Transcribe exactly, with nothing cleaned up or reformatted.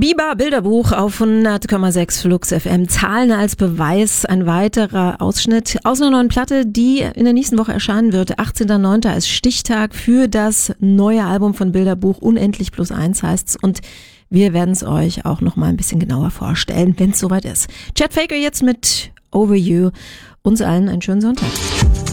Biber Bilderbuch auf hundert Komma sechs Flux F M. Zahlen als Beweis. Ein weiterer Ausschnitt aus einer neuen Platte, die in der nächsten Woche erscheinen wird. achtzehnter neunter ist Stichtag für das neue Album von Bilderbuch. Unendlich plus eins heißt's. Und wir werden es euch auch noch mal ein bisschen genauer vorstellen, wenn es soweit ist. Chet Faker jetzt mit Over You. Uns allen einen schönen Sonntag.